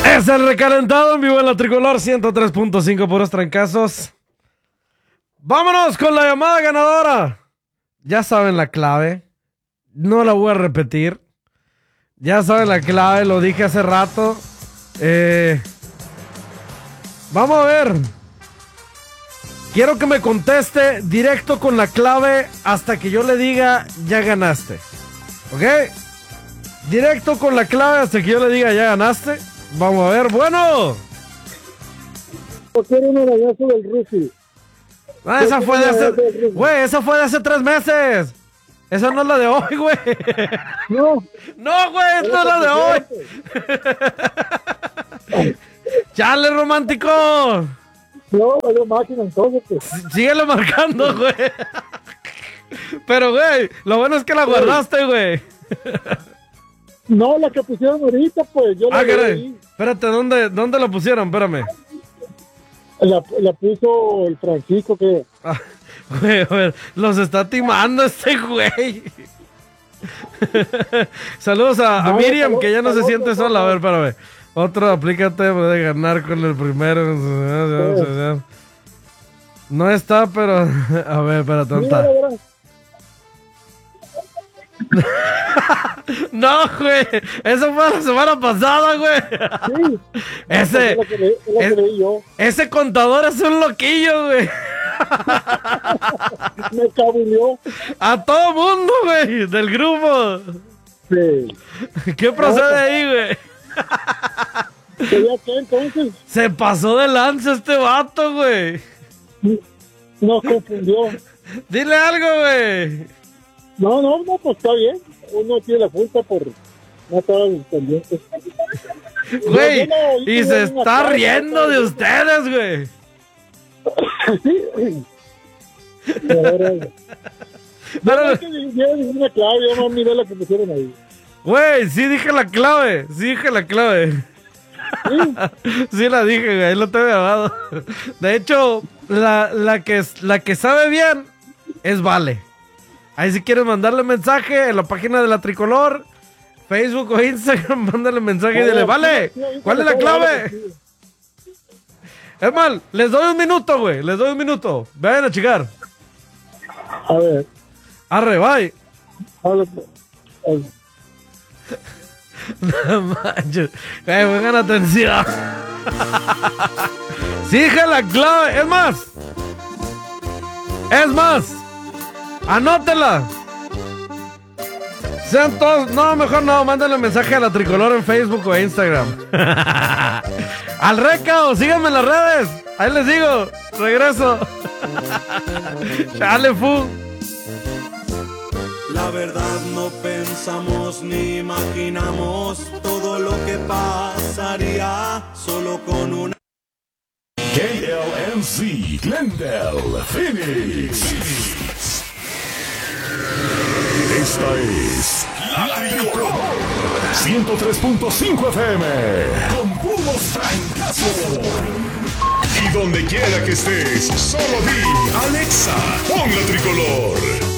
Es el recalentado en vivo en la Tricolor 103.5 puros trancazos. Vámonos con la llamada ganadora. Ya saben la clave. No la voy a repetir. Ya saben la clave, lo dije hace rato. Vamos a ver. Quiero que me conteste directo con la clave hasta que yo le diga ya ganaste. ¿Ok? Directo con la clave hasta que yo le diga ya ganaste. Vamos a ver, bueno. Quiero un arañazo del Rusi. Ah, esa fue de hace... Güey, esa fue de hace 3 meses. Esa no es la de hoy, güey. No. No, güey, esta es la de hoy. Chale, romántico. No, es máquina entonces. Pues. Síguelo marcando, güey. Pero, güey, lo bueno es que la guardaste, güey. No, la que pusieron ahorita, pues yo la caray. Espérate, ¿dónde la pusieron? Espérame. La puso el Francisco, que... Güey, a ver, los está timando este güey. Saludos a Miriam, que ya no se siente sola. A ver, espérame. Otro, aplícate, puede ganar con el primero. No está, pero... A ver, espérate, ¿dónde está? No, güey. Eso fue la semana pasada, güey. Sí. Ese contador es un loquillo, güey. Me cabuleó. A todo mundo, güey, del grupo. Sí. ¿Qué procede ahí, güey? ¿Qué entonces? Se pasó de lanza este vato, güey. Nos confundió. Dile algo, güey. No, pues está bien. Uno tiene la culpa por no estar pendiente. Güey, y se está riendo de ustedes, güey. Sí. Pero es que dije una clave, yo no miré la que pusieron ahí. Güey, sí dije la clave. ¿Sí? Sí la dije, güey, ahí lo tengo grabado. De hecho, la que sabe bien es Vale. Ahí si quieres mandarle mensaje en la página de la Tricolor, Facebook o Instagram, mándale mensaje y dile, Vale, ¿cuál es la clave? Es mal, les doy un minuto, güey, vayan a checar. A ver. Arre, bye. No manches, pongan atención. Sí, dije la clave, es más, anótela. Sean todos, no, mejor no, mándenle mensaje a la Tricolor en Facebook o Instagram. Al recao, síganme en las redes. Ahí les digo, regreso. Chale, fu. La verdad no pensamos ni imaginamos todo lo que pasaría solo con una... KLNZ, Glendale, Phoenix. Esta es la Tricolor 103.5 FM con puros trancazos. Y donde quiera que estés, solo di Alexa, pon la Tricolor.